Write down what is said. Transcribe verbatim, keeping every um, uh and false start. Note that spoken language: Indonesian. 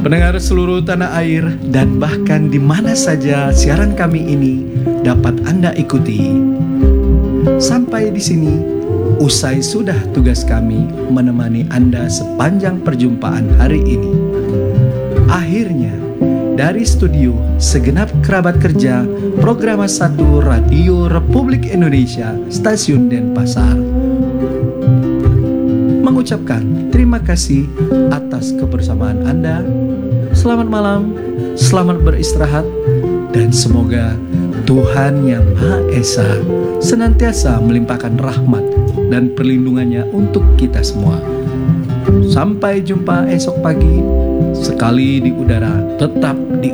Pendengar seluruh tanah air dan bahkan di mana saja siaran kami ini dapat Anda ikuti. Sampai di sini, usai sudah tugas kami menemani Anda sepanjang perjumpaan hari ini. Akhirnya, dari studio segenap kerabat kerja Programa satu Radio Republik Indonesia Stasiun Denpasar mengucapkan terima kasih atas kebersamaan Anda. Selamat malam, selamat beristirahat, dan semoga Tuhan Yang Maha Esa senantiasa melimpahkan rahmat dan perlindungannya untuk kita semua. Sampai jumpa esok pagi, sekali di udara, tetap di